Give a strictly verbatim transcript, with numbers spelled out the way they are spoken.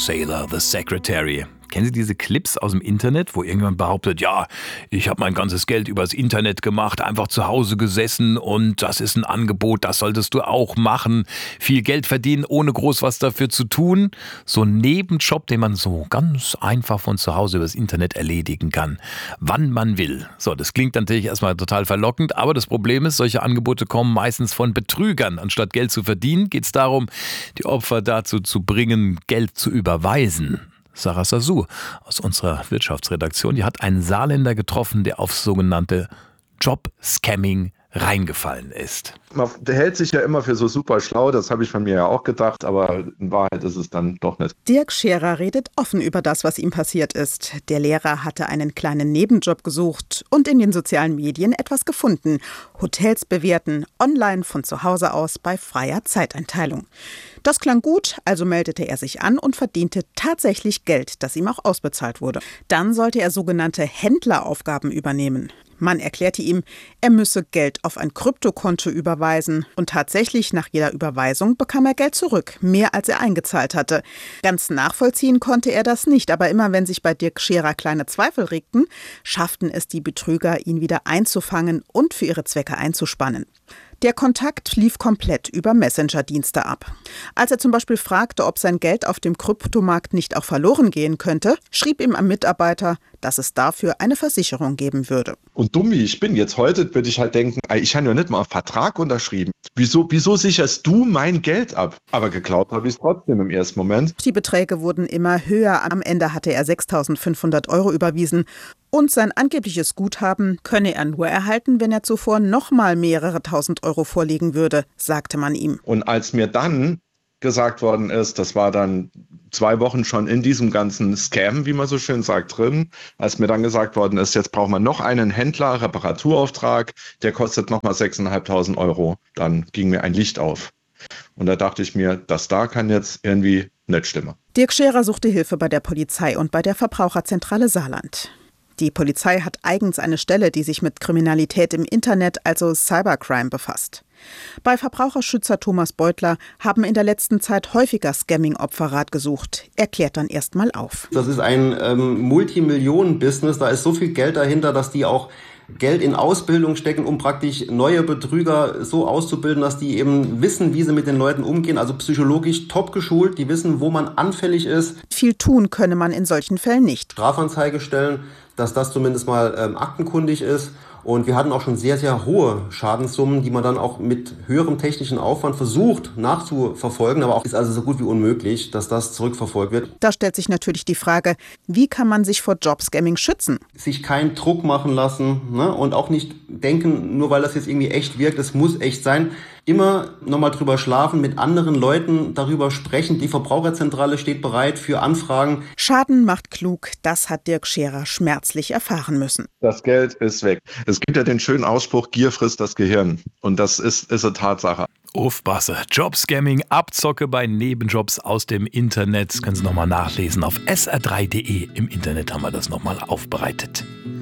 Sailor the Secretary. Kennen Sie diese Clips aus dem Internet, wo irgendjemand behauptet, ja, ich habe mein ganzes Geld übers Internet gemacht, einfach zu Hause gesessen und das ist ein Angebot, das solltest du auch machen. Viel Geld verdienen, ohne groß was dafür zu tun. So ein Nebenjob, den man so ganz einfach von zu Hause übers Internet erledigen kann, wann man will. So, das klingt natürlich erstmal total verlockend, aber das Problem ist, solche Angebote kommen meistens von Betrügern. Anstatt Geld zu verdienen, geht es darum, die Opfer dazu zu bringen, Geld zu überweisen. Sarah Sassou aus unserer Wirtschaftsredaktion, die hat einen Saarländer getroffen, der auf sogenannte Job-Scamming reingefallen ist. Man hält sich ja immer für so super schlau, das habe ich von mir ja auch gedacht, aber in Wahrheit ist es dann doch nicht. Dirk Scherer redet offen über das, was ihm passiert ist. Der Lehrer hatte einen kleinen Nebenjob gesucht und in den sozialen Medien etwas gefunden. Hotels bewerten, online von zu Hause aus bei freier Zeiteinteilung. Das klang gut, also meldete er sich an und verdiente tatsächlich Geld, das ihm auch ausbezahlt wurde. Dann sollte er sogenannte Händleraufgaben übernehmen. Man erklärte ihm, er müsse Geld auf ein Kryptokonto überweisen. Und tatsächlich, nach jeder Überweisung bekam er Geld zurück, mehr als er eingezahlt hatte. Ganz nachvollziehen konnte er das nicht, aber immer wenn sich bei Dirk Scherer kleine Zweifel regten, schafften es die Betrüger, ihn wieder einzufangen und für ihre Zwecke einzuspannen. Der Kontakt lief komplett über Messenger-Dienste ab. Als er zum Beispiel fragte, ob sein Geld auf dem Kryptomarkt nicht auch verloren gehen könnte, schrieb ihm ein Mitarbeiter, dass es dafür eine Versicherung geben würde. Und dumm wie ich bin, jetzt heute würde ich halt denken, ich habe ja nicht mal einen Vertrag unterschrieben. Wieso, wieso sicherst du mein Geld ab? Aber geklaut habe ich es trotzdem im ersten Moment. Die Beträge wurden immer höher. Am Ende hatte er sechstausendfünfhundert Euro überwiesen. Und sein angebliches Guthaben könne er nur erhalten, wenn er zuvor nochmal mehrere tausend Euro vorlegen würde, sagte man ihm. Und als mir dann gesagt worden ist, das war dann zwei Wochen schon in diesem ganzen Scam, wie man so schön sagt, drin, als mir dann gesagt worden ist, jetzt braucht man noch einen Händler, Reparaturauftrag, der kostet nochmal sechstausendfünfhundert Euro, dann ging mir ein Licht auf. Und da dachte ich mir, das da kann jetzt irgendwie nicht stimmen. Dirk Scherer suchte Hilfe bei der Polizei und bei der Verbraucherzentrale Saarland. Die Polizei hat eigens eine Stelle, die sich mit Kriminalität im Internet, also Cybercrime, befasst. Bei Verbraucherschützer Thomas Beutler haben in der letzten Zeit häufiger Scamming-Opfer Rat gesucht. Er klärt dann erstmal auf. Das ist ein ähm, Multimillionen-Business, da ist so viel Geld dahinter, dass die auch Geld in Ausbildung stecken, um praktisch neue Betrüger so auszubilden, dass die eben wissen, wie sie mit den Leuten umgehen. Also psychologisch top geschult, die wissen, wo man anfällig ist. Viel tun könne man in solchen Fällen nicht. Strafanzeige stellen, dass das zumindest mal ähm, aktenkundig ist. Und wir hatten auch schon sehr, sehr hohe Schadenssummen, die man dann auch mit höherem technischen Aufwand versucht nachzuverfolgen. Aber auch ist also so gut wie unmöglich, dass das zurückverfolgt wird. Da stellt sich natürlich die Frage, wie kann man sich vor Jobscamming schützen? Sich keinen Druck machen lassen, ne? Und auch nicht denken, nur weil das jetzt irgendwie echt wirkt, es muss echt sein. Immer nochmal drüber schlafen, mit anderen Leuten darüber sprechen. Die Verbraucherzentrale steht bereit für Anfragen. Schaden macht klug, das hat Dirk Scherer schmerzlich erfahren müssen. Das Geld ist weg. Es gibt ja den schönen Ausspruch, Gier frisst das Gehirn. Und das ist, ist eine Tatsache. Aufpasse. Jobscamming, Abzocke bei Nebenjobs aus dem Internet. Das können Sie nochmal nachlesen auf s r drei punkt d e. Im Internet haben wir das nochmal aufbereitet.